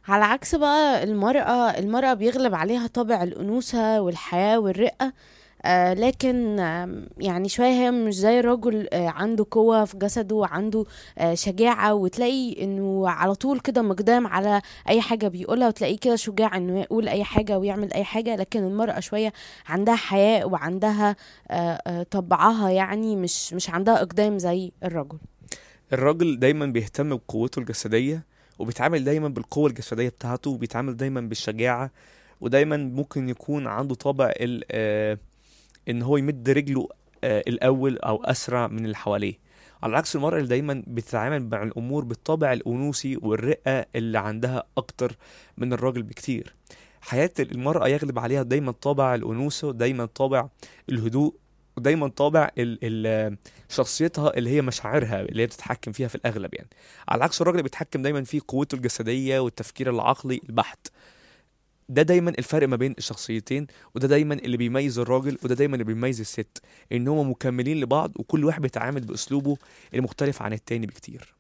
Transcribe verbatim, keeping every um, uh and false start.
على عكس بقى المرأة المرأة بيغلب عليها طابع الأنوثة والحياة والرقة. آه لكن آم، يعني شوية هي مش زي الرجل، آه عنده قوة في جسده وعنده آه شجاعة، وتلاقي انه على طول كده مقدام على اي حاجة بيقولها، وتلاقيه كده شجاع انه يقول اي حاجة ويعمل اي حاجة. لكن المرأة شوية عندها حياء وعندها آه آه طبعها، يعني مش مش عندها اقدام زي الرجل. الراجل دايما بيهتم بقوته الجسدية، وبيتعامل دايما بالقوة الجسدية بتاعته، وبيتعامل دايما بالشجاعة، ودايما ممكن يكون عنده طابع ال آه ان هو يمد رجله آه الاول او اسرع من اللي حواليه. على عكس المرأة اللي دايما بتتعامل مع الامور بالطابع الانوثي والرقة اللي عندها اكتر من الراجل بكتير. حياة المرأة يغلب عليها دايما طابع الانوثة، دايما طابع الهدوء، ودايما طابع ال ال شخصيتها اللي هي مشاعرها اللي هي بتتحكم فيها في الاغلب يعني. على عكس الراجل اللي بيتحكم دايما في قوته الجسدية والتفكير العقلي البحت. ده دايما الفرق ما بين الشخصيتين، وده دايما اللي بيميز الراجل، وده دايما اللي بيميز الست، ان هما مكملين لبعض، وكل واحد بيتعامل باسلوبه المختلف عن التاني بكتير.